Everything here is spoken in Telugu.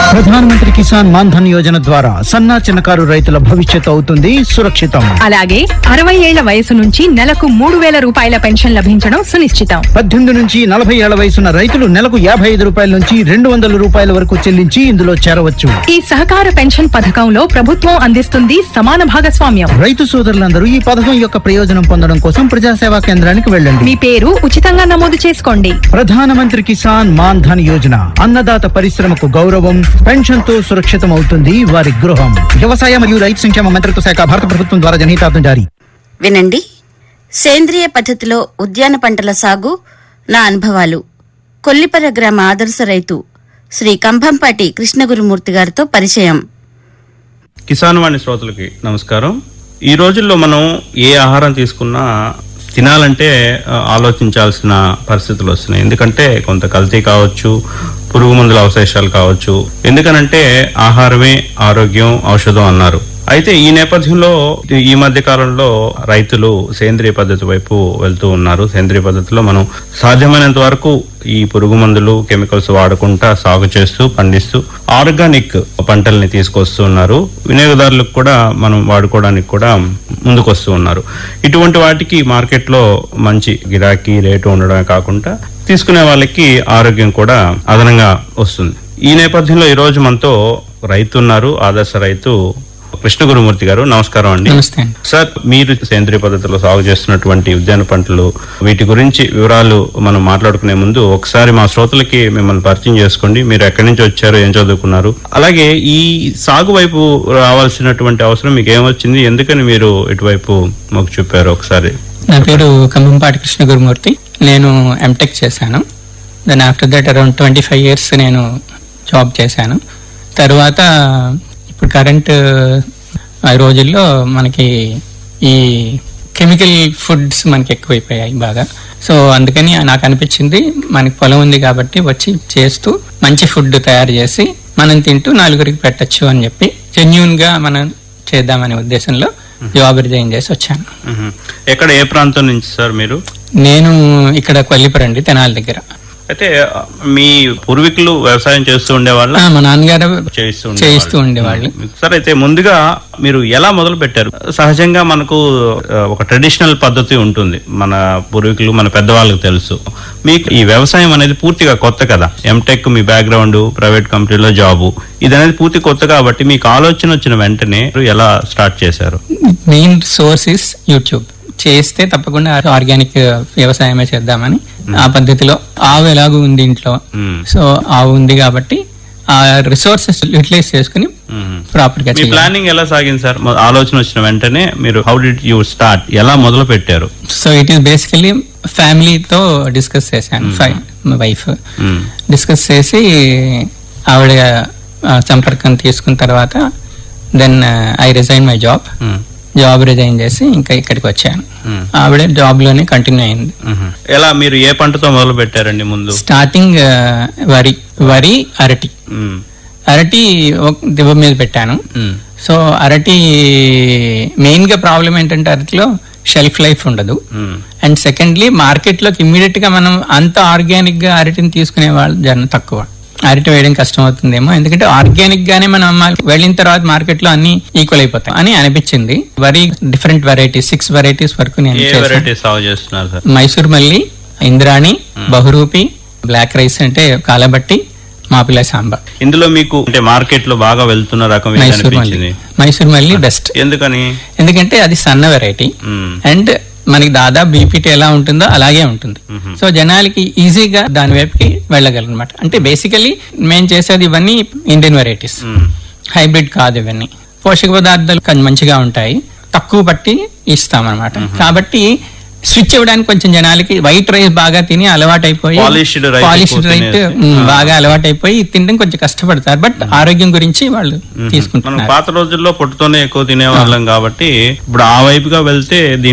ప్రధానమంత్రి కిసాన్ మాన్ ధన్ యోజన ద్వారా సన్న చిన్నకారు రైతుల భవిష్యత్తు అవుతుంది సురక్షితం. అలాగే 60 ఏళ్ల వయసు నుంచి నెలకు 3,000 రూపాయల పెన్షన్ లభించడం సునిశ్చితం. 18 నుంచి 40 ఏళ్ల వయసున్న రైతులు నెలకు 55 రూపాయల నుంచి 200 రూపాయల వరకు చెల్లించి ఇందులో చేరవచ్చు. ఈ సహకార పెన్షన్ పథకంలో ప్రభుత్వం అందిస్తుంది సమాన భాగస్వామ్యం. రైతు సోదరులందరూ ఈ పథకం యొక్క ప్రయోజనం పొందడం కోసం ప్రజాసేవా కేంద్రానికి వెళ్ళండి. మీ పేరు ఉచితంగా నమోదు చేసుకోండి. ప్రధానమంత్రి కిసాన్ మాన్ ధన్ యోజన అన్నదాత పరిశ్రమకు గౌరవం, పెన్షన్ తో సురక్షితం అవుతుంది వారి గృహం. వ్యవసాయ మరియు రైతు సంక్షేమ మంత్రిత్వ శాఖ, భారత ప్రభుత్వం ద్వారా జనహితార్థం జారీ. వినండి, సేంద్రియ పద్ధతిలో ఉద్యాన పంటల సాగు నా అనుభవాలు. కొల్లిపర గ్రామ ఆదర్శ రైతు శ్రీ కంభంపాటి కృష్ణగురుమూర్తి గారితో పరిచయం. కిసాన్ వాణి శ్రోతలకి నమస్కారం. ఈ రోజుల్లో మనం ఏ ఆహారం తీసుకున్నా తినాలంటే ఆలోచించాల్సిన పరిస్థితులు వస్తున్నాయి. ఎందుకంటే కొంత కల్తీ కావచ్చు, పురుగు మందుల అవశేషాలు కావచ్చు. ఎందుకనంటే ఆహారమే ఆరోగ్యం, ఔషధం అన్నారు. అయితే ఈ నేపథ్యంలో ఈ మధ్య కాలంలో రైతులు సేంద్రియ పద్ధతి వైపు వెళ్తూ ఉన్నారు. సేంద్రియ పద్ధతిలో మనం సాధ్యమైనంత వరకు ఈ పురుగు మందులు, కెమికల్స్ వాడకుండా సాగు చేస్తూ, పండిస్తూ ఆర్గానిక్ పంటల్ని తీసుకొస్తూ ఉన్నారు. వినియోగదారులకు కూడా మనం వాడుకోవడానికి కూడా ముందుకొస్తూ ఉన్నారు. ఇటువంటి వాటికి మార్కెట్లో మంచి గిరాకీ, రేటు ఉండడమే కాకుండా తీసుకునే వాళ్ళకి ఆరోగ్యం కూడా అదనంగా వస్తుంది. ఈ నేపథ్యంలో ఈ రోజు మనతో రైతు ఉన్నారు, ఆదర్శ రైతు కృష్ణగురుమూర్తి గారు. నమస్కారం అండి. నమస్తే సార్, మీరు సేంద్రియ పద్ధతిలో సాగు చేస్తున్నటువంటి ఉద్యాన పంటలు, వీటి గురించి వివరాలు మనం మాట్లాడుకునే ముందు ఒకసారి మా శ్రోతలకి మిమ్మల్ని పరిచయం చేసుకోండి. మీరు ఎక్కడి నుంచి వచ్చారు, ఏం చదువుకున్నారు, అలాగే ఈ సాగు వైపు రావాల్సినటువంటి అవసరం మీకు ఏమొచ్చింది, ఎందుకని మీరు ఇటువైపు మొగ్గు చూపారు ఒకసారి. నా పేరు కంభంపాటి కృష్ణగురుమూర్తి. నేను ఎంటెక్ చేశాను. Then after that around 25 years నేను జాబ్ చేశాను. తర్వాత ఇప్పుడు కరెంట్ రోజుల్లో మనకి ఈ కెమికల్ ఫుడ్స్ మనకి ఎక్కువైపోయాయి బాగా. సో అందుకని నాకు అనిపించింది, మనకి పొలం ఉంది కాబట్టి వచ్చి చేస్తూ మంచి ఫుడ్ తయారు చేసి మనం తింటూ నలుగురికి పెట్టచ్చు అని చెప్పి జెన్యూన్ గా మనం చేద్దామనే ఉద్దేశంలో జాబ్ రిజైన్ చేసి వచ్చాను. ఎక్కడ, ఏ ప్రాంతం నుంచి సార్ మీరు? నేను ఇక్కడ కొల్లిపరండి, తెనాలి దగ్గర. అయితే మీ పూర్వీకులు వ్యవసాయం చేస్తూ ఉండేవాళ్ళ? మా నాన్నగారు చేయిస్తూ ఉండేవాళ్ళు. ఉండేవాళ్ళు. సార్, అయితే ముందుగా మీరు ఎలా మొదలు పెట్టారు? సహజంగా మనకు ఒక ట్రెడిషనల్ పద్ధతి ఉంటుంది, మన పూర్వీకులు, మన పెద్దవాళ్ళకి తెలుసు. మీకు ఈ వ్యవసాయం అనేది పూర్తిగా కొత్త కదా. ఎంటెక్ మీ బ్యాక్గ్రౌండ్, ప్రైవేట్ కంపెనీలో జాబు, ఇది అనేది పూర్తి కొత్త కాబట్టి మీకు ఆలోచన వచ్చిన వెంటనే ఎలా స్టార్ట్ చేశారు? Main source is YouTube. చేస్తే తప్పకుండా ఆర్గానిక్ వ్యవసాయమే చేద్దామని ఆ పద్ధతిలో. ఆవు ఎలాగూ ఉంది ఇంట్లో, సో ఆవు ఉంది కాబట్టి ఆ రిసోర్సెస్ యూటిలైజ్ చేసుకుని ప్రాపర్ గా. ప్లానింగ్ ఎలా సాగింది సార్? ఆలోచన వచ్చిన వెంటనే మీరు హౌ డిడ్ యూ స్టార్ట్, ఎలా మొదలు పెట్టారు? సో ఇట్ ఈస్ బేసికలీ ఫ్యామిలీతో డిస్కస్ చేశాను. వైఫ్ డిస్కస్ చేసి ఆవిడ సంపర్కం తీసుకున్న తర్వాత then I resign my job resign చేసి ఇంకా ఇక్కడికి వచ్చాను. ఆవిడ జాబ్ లోనే కంటిన్యూ అయింది. ఎలా, మీరు ఏ పంటతో మొదలు పెట్టారండి? ముందు స్టార్టింగ్ వరి, అరటి దిబ్బ మీద పెట్టాను. సో అరటి మెయిన్ గా ప్రాబ్లం ఏంటంటే అరటిలో షెల్ఫ్ లైఫ్ ఉండదు. అండ్ సెకండ్లీ మార్కెట్ లోకి ఇమ్మీడియట్ గా మనం అంత ఆర్గానిక్ గా అరటిని తీసుకునే వాళ్ళు జనం తక్కువ. అరటి వేయడం కష్టం అవుతుందేమో, ఎందుకంటే ఆర్గానిక్ గానే మనం అమ్మాలి. వెళ్ళిన తర్వాత మార్కెట్ లో అన్ని ఈక్వల్ అయిపోతాయి అని అనిపించింది. వరి డిఫరెంట్ వెరైటీస్, 6 varieties వరకు నేను చేశాను. మైసూర్ మల్లి, ఇంద్రాణి, బహురూపి, బ్లాక్ రైస్ అంటే కాలబట్టి, మాపిల సాంబార్. ఇందులో మీకు అంటే మార్కెట్ లో బాగా వెళ్తున్న రకం మైసూర్ మల్లి బెస్ట్. ఎందుకని? ఎందుకంటే అది సన్న వెరైటీ అండ్ మనకి దాదాపు బీపీటీ ఎలా ఉంటుందో అలాగే ఉంటుంది. సో జనాలకి ఈజీగా దాని వైపుకి వెళ్ళగలనమాట. అంటే బేసికలీ మేము చేసేది ఇవన్నీ ఇండియన్ వెరైటీస్, హైబ్రిడ్ కాదు. ఇవన్నీ పోషక పదార్థాలు కొంచెం మంచిగా ఉంటాయి, తక్కువ పట్టి ఇస్తామన్నమాట. కాబట్టి స్విచ్ ఇవ్వడానికి కొంచెం జనాలకి వైట్ రైస్ బాగా తిని అలవాటైపోయి, పాలిష్డ్ రైస్ బాగా అలవాటైపోయి తినడం కొంచెం కష్టపడతారు. బట్ ఆరోగ్యం గురించి వాళ్ళు తీసుకుంటున్నారు. పాత రోజుల్లో పొట్టుతోనే ఎక్కువ తినేవాళ్ళం కాబట్టి ఇప్పుడు ఆ వైపుగా వెళ్తే